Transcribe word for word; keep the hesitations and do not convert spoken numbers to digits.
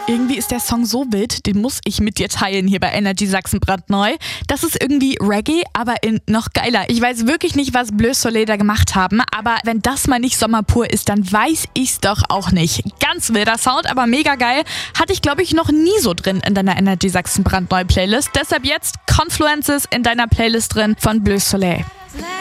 Irgendwie ist der Song so wild, den muss ich mit dir teilen hier bei Energy Sachsen brandneu. Das ist irgendwie Reggae, aber in noch geiler. Ich weiß wirklich nicht, was Bleu Soleil da gemacht haben, aber wenn das mal nicht Sommer pur ist, dann weiß ich's doch auch nicht. Ganz wilder Sound, aber mega geil. Hatte ich, glaube ich, noch nie so drin in deiner Energy Sachsen brandneu Playlist. Deshalb jetzt Confluences in deiner Playlist drin von Bleu Soleil.